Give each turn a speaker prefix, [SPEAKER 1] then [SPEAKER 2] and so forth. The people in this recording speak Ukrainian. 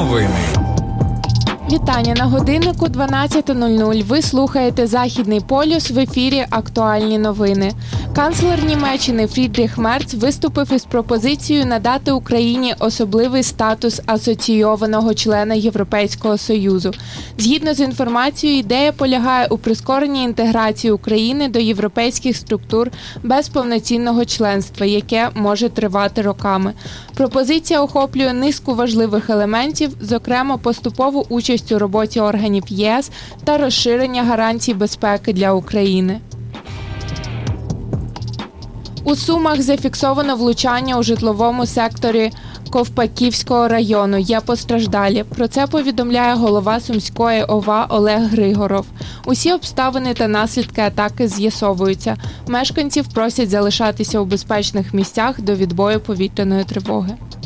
[SPEAKER 1] Новини.
[SPEAKER 2] Вітання на годиннику 12:00. Ви слухаєте «Західний полюс», в ефірі «Актуальні новини». Канцлер Німеччини Фрідріх Мерц виступив із пропозицією надати Україні особливий статус асоційованого члена Європейського Союзу. Згідно з інформацією, ідея полягає у прискоренні інтеграції України до європейських структур без повноцінного членства, яке може тривати роками. Пропозиція охоплює низку важливих елементів, зокрема поступову участь у роботі органів ЄС та розширення гарантій безпеки для України. У Сумах зафіксовано влучання у житловому секторі Ковпаківського району. Є постраждалі. Про це повідомляє голова Сумської ОВА Олег Григоров. Усі обставини та наслідки атаки з'ясовуються. Мешканців просять залишатися у безпечних місцях до відбою повітряної тривоги.